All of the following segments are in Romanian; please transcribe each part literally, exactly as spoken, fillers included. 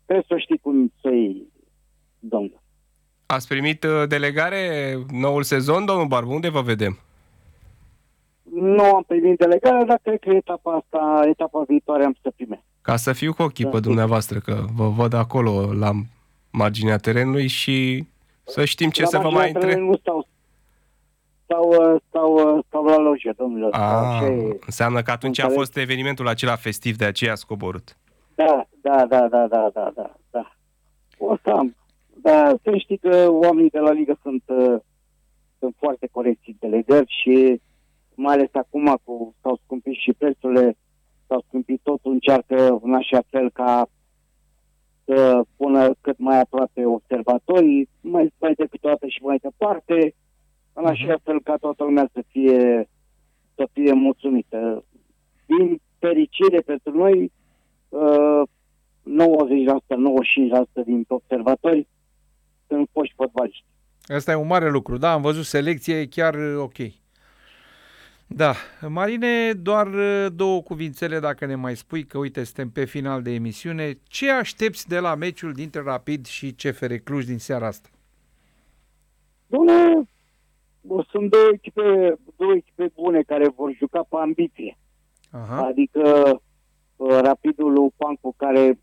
trebuie să știi cum să iei, domnule. Ați primit uh, delegare noul sezon, domnul Barbu? Unde vă vedem? Nu am primit delegare, dar cred că etapa asta, etapa viitoare am să primesc. Ca să fiu cu ochii Da, pe dumneavoastră, că vă văd acolo la marginea terenului și să știm ce la să vă mai întreb. Nu stau, stau, stau, stau la lojă, domnule. A, înseamnă că atunci a fost evenimentul acela festiv, de aceea ați coborât. Da, da, da, da, da, da, da, da. O să am. Da, să știi că oamenii de la Ligă sunt, uh, sunt foarte corecți delegări și mai ales acum cu s-au scumpit și prețurile, s-au scumpit totul, încearcă în așa fel ca să pună cât mai aproape observatorii, mai, mai de câteodată și mai departe, în așa fel ca toată lumea să fie, să fie mulțumită. Din fericire pentru noi, uh, nouăzeci la sută, nouăzeci și cinci la sută din observatori sunt foști fotbaliști. Asta e un mare lucru, da, am văzut selecție, e chiar ok. Da, Marine, doar două cuvințele dacă ne mai spui, că uite, suntem pe final de emisiune. Ce aștepți de la meciul dintre Rapid și C F R Cluj din seara asta? Doamne, sunt două echipe, două echipe bune care vor juca pe ambiție. Aha. Adică Rapidul lui Pancu, care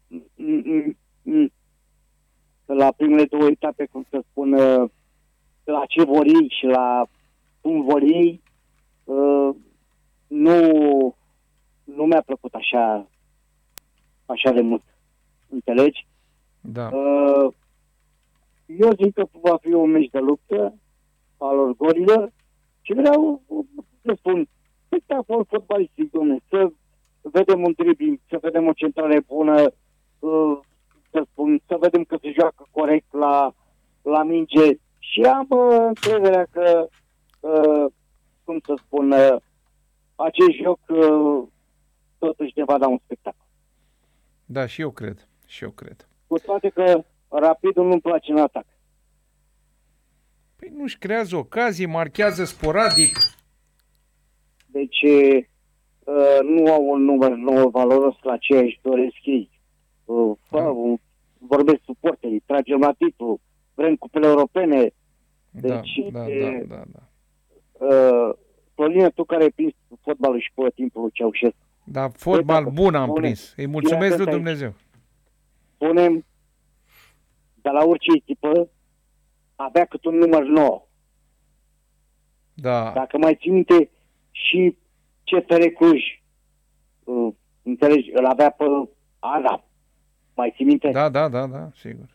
la primele două etape, cum să spun, la ce vor ei și la cum vor ei, nu, nu mi-a plăcut așa, așa de mult. Înțelegi? Da. Eu zic că va fi un meci de luptă al orgolilor și vreau să spun spectacol fotbalistic, dom'le, să vedem un dribbling, să vedem o centrare bună, să spun, să vedem că se joacă corect la, la minge și am uh, încrederea că, uh, cum să spun, uh, acest joc uh, totuși ne va da un spectacol. Da, și eu cred, și eu cred. Cu toate că Rapidul nu-mi place în atac. Păi nu-și creează ocazii, marchează sporadic. Deci uh, nu au un număr nou valoros la ce își doresc ei. Uh, da. Vorbesc suporterii, tragem la titlu, vrem cupele europene. Deci, da, da, e, da, da, da. Uh, Florină, tu care ai prins fotbalul și pe timpul lui Ceaușescu. Da, fotbal bun am prins. Îi mulțumesc lui Dumnezeu. Punem de la orice echipă avea cât un număr nou. Da. Dacă mai ții minte și C F R Cluj, uh, înțelegi, îl avea pe Adam. Mai ții minte? Da, da, da, da, sigur.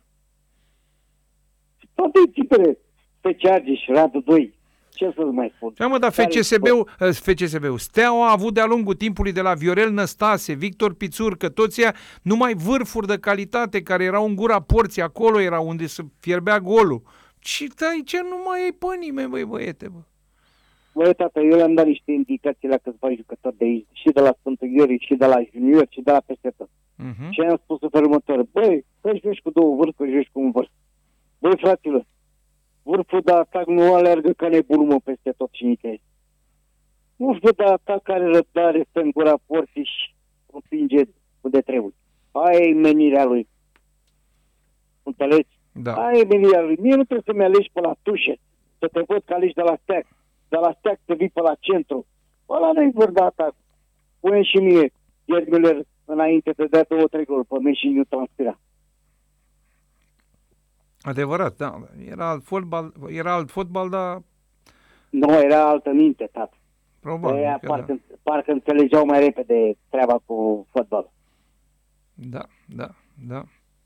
Toate echipele, F C Argeș, Radu doi, ce să-ți mai spun? Da, mă, dar F C S B-ul, F C S B-ul, Steaua a avut de-a lungul timpului de la Viorel Năstase, Victor Pițur, că toți ea numai vârfuri de calitate care erau în gura porții, acolo era unde se fierbea golul. Și aici nu mai e pe nimeni, băi, băiete, bă. Băi, tată, eu le-am dat niște indicații la câțiva jucători de aici, și de la Sfântul Gheorghe, și de la Junior, și de la peste tot. Uh-huh. Și am spus în felul următor, băi, să joci cu două vârfuri, joci cu un vârf. Băi, fraților, vârful de atac nu alergă ca nebunul, mă, peste tot și nicăieri. Vârful de atac care răbdare, stă în gura porții și împinge unde trebuie. Aia e menirea lui. Înțelegi? Da. Aia e menirea lui. Mie nu trebuie să-mi alegi pe la tușe, să te văd că alegi de la steag, de la steag să vii pe la centru. Ăla nu-i vârf de atac. Pune și mie, Gerd Müller, înainte să dea două, trei goluri pe mine și nu transpira. Adevărat, da. Era alt fotbal, era alt fotbal, dar... Nu, era altă minte, tată. Probabil. Aia, parcă, da. parcă înțelegeau mai repede treaba cu fotbal. Da, da, da.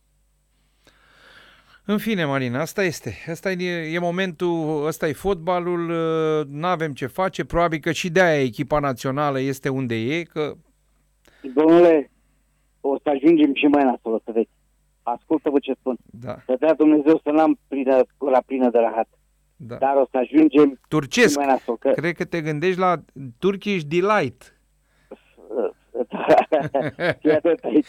În fine, Marina, asta este. Asta e, e momentul, ăsta e fotbalul, n-avem ce face, probabil că și de-aia echipa națională este unde e, că... Domnule, o să ajungem și mai nasol, o să vezi. Ascultă-vă ce spun. Da. Să dea Dumnezeu să n-am plină, la plină de rahat. Da. Dar o să ajungem turcesc. și mai nasol. Că... Cred că te gândești la Turkish Delight. Fii atât aici.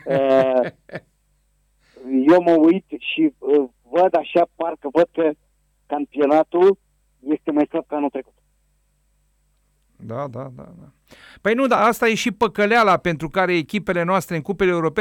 Eu mă uit și văd așa, parcă văd că campionatul este mai slab ca anul trecut. Da, da, da, da. Păi nu, dar asta e și păcăleala pentru care echipele noastre în cupele europene